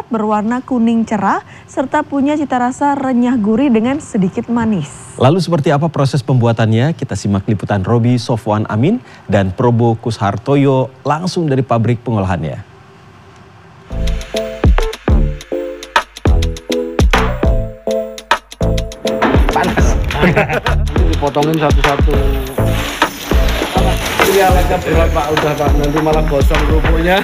berwarna kuning cerah serta punya cita rasa renyah gurih dengan sedikit manis. Lalu seperti apa proses pembuatannya? Kita simak liputan Robi Sofwan Amin dan Probo Kushartoyo langsung dari pabrik pengolahannya. Panas. Dipotongin satu-satu. Iya, lengkap berat Pak, udah Pak, nanti malah gosong kerupuknya.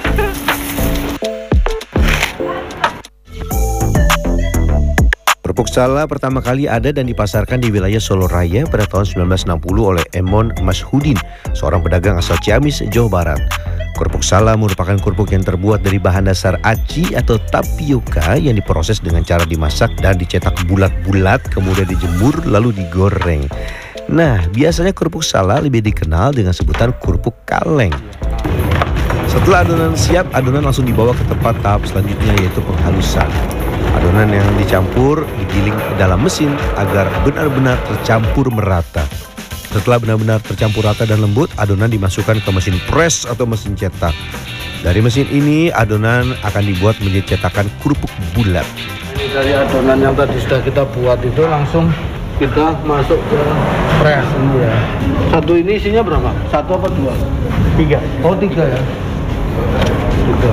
Kerupuk Salah pertama kali ada dan dipasarkan di wilayah Solo Raya pada tahun 1960 oleh Emon Mashudin, seorang pedagang asal Ciamis, Jawa Barat. Kerupuk Salah merupakan kerupuk yang terbuat dari bahan dasar aci atau tapioka yang diproses dengan cara dimasak dan dicetak bulat-bulat, kemudian dijemur lalu digoreng. Nah, biasanya kerupuk Salah lebih dikenal dengan sebutan kerupuk kaleng. Setelah adonan siap, adonan langsung dibawa ke tempat tahap selanjutnya, yaitu penghalusan. Adonan yang dicampur digiling ke dalam mesin agar benar-benar tercampur merata. Setelah benar-benar tercampur rata dan lembut, adonan dimasukkan ke mesin press atau mesin cetak. Dari mesin ini, adonan akan dibuat menjadi cetakan kerupuk bulat. Ini dari adonan yang tadi sudah kita buat itu langsung kita masuk ke press ini ya. Satu ini isinya berapa? Satu apa dua? Tiga. Oh, tiga ya. Tiga.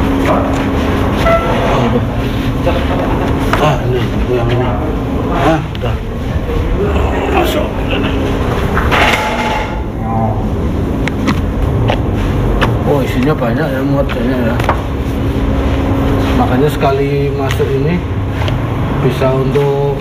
Ini yang ini. Udah. Masuk. Oh, isinya banyak ya, muatnya ya. Makanya sekali masuk ini bisa untuk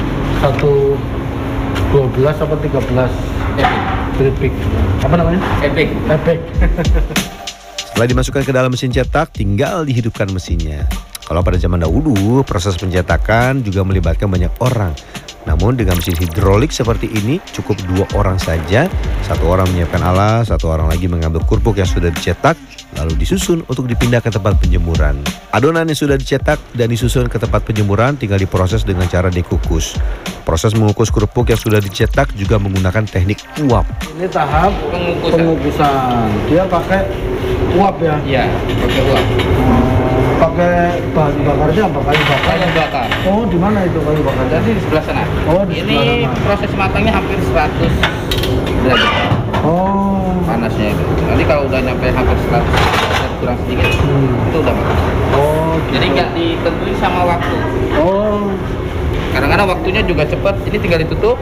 12 apa 13 epic. Apa namanya? Epic. Setelah dimasukkan ke dalam mesin cetak, tinggal dihidupkan mesinnya. Kalau pada zaman dahulu, proses pencetakan juga melibatkan banyak orang. Namun dengan mesin hidrolik seperti ini, cukup 2 orang saja. 1 orang menyiapkan alas, 1 orang lagi mengambil kerupuk yang sudah dicetak, lalu disusun untuk dipindah ke tempat penjemuran. Adonan yang sudah dicetak dan disusun ke tempat penjemuran tinggal diproses dengan cara dikukus. Proses mengukus kerupuk yang sudah dicetak juga menggunakan teknik uap. Ini tahap pengukusan. Dia pakai uap ya? Iya, pakai uap. Pakai bahan bakarnya apa? Kayu bakar? Kayu bakar. Oh, di mana itu kayu bakar? Jadi di sebelah sana. Oh, di ini sebelah sana. proses matangnya hampir 100 derajat. Oh, Panasnya itu. Nanti kalau udah nyampe hampir 100 derajat kurang sedikit, itu udah matang. oh, gitu. Jadi nggak ditentuin sama waktu. Oh, Kadang-kadang waktunya juga cepat. Ini tinggal ditutup.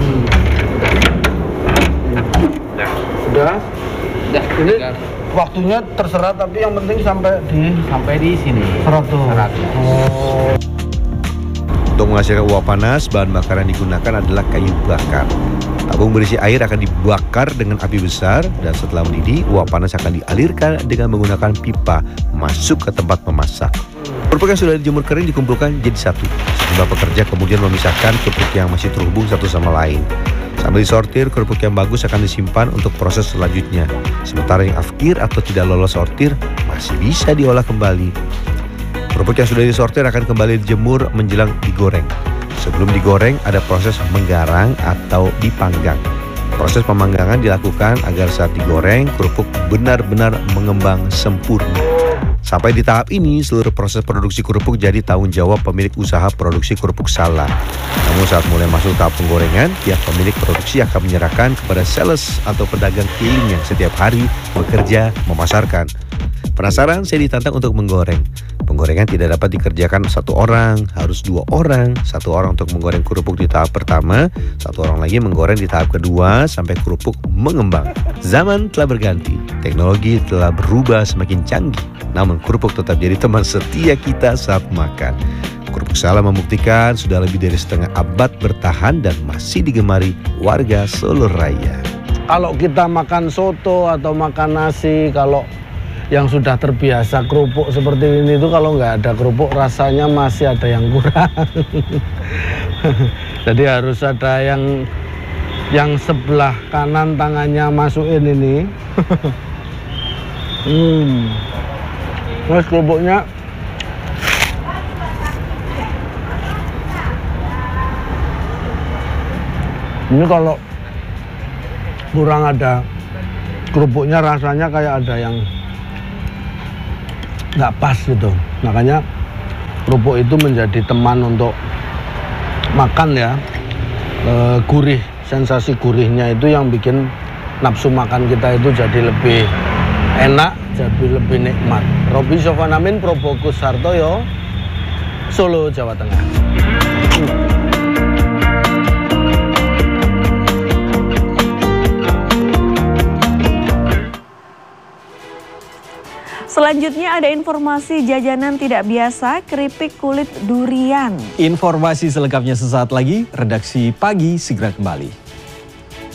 udah. Udah. Ini tinggal waktunya terserah, tapi yang penting sampai di sini. 100. Oh. Untuk menghasilkan uap panas, bahan bakar yang digunakan adalah kayu bakar. Tabung berisi air akan dibakar dengan api besar dan setelah mendidih, uap panas akan dialirkan dengan menggunakan pipa masuk ke tempat memasak. Kerupuk yang sudah dijemur kering dikumpulkan jadi satu. Sejumlah pekerja kemudian memisahkan kerupuk yang masih terhubung satu sama lain. Sambil disortir, kerupuk yang bagus akan disimpan untuk proses selanjutnya. Sementara yang afkir atau tidak lolos sortir masih bisa diolah kembali. Kerupuk yang sudah disortir akan kembali dijemur menjelang digoreng. Sebelum digoreng, ada proses menggarang atau dipanggang. Proses pemanggangan dilakukan agar saat digoreng, kerupuk benar-benar mengembang sempurna. Sampai di tahap ini, seluruh proses produksi kerupuk jadi tanggung jawab pemilik usaha produksi kerupuk Salah. Namun saat mulai masuk tahap penggorengan, pihak pemilik produksi akan menyerahkan kepada sales atau pedagang keliling yang setiap hari bekerja memasarkan. Penasaran? Saya ditantang untuk menggoreng. Penggorengan tidak dapat dikerjakan 1 orang, harus 2 orang. 1 orang untuk menggoreng kerupuk di tahap pertama, 1 orang lagi menggoreng di tahap kedua sampai kerupuk mengembang. Zaman telah berganti, teknologi telah berubah semakin canggih. Namun kerupuk tetap jadi teman setia kita saat makan. Kerupuk Salah membuktikan sudah lebih dari setengah abad bertahan dan masih digemari warga Solo Raya. Kalau kita makan soto atau makan nasi, kalau yang sudah terbiasa kerupuk seperti ini tuh, kalau nggak ada kerupuk rasanya masih ada yang kurang. Jadi harus ada yang sebelah kanan tangannya masukin ini. Terus kerupuknya ini kalau kurang ada kerupuknya, rasanya kayak ada yang nggak pas gitu. Makanya kerupuk itu menjadi teman untuk makan ya. Gurih, sensasi gurihnya itu yang bikin nafsu makan kita itu jadi lebih enak, jadi lebih nikmat. Roby Sofwan Amin, Probo Kus Hartoyo, Solo, Jawa Tengah. Selanjutnya ada informasi jajanan tidak biasa, keripik kulit durian. Informasi selengkapnya sesaat lagi, redaksi pagi segera kembali.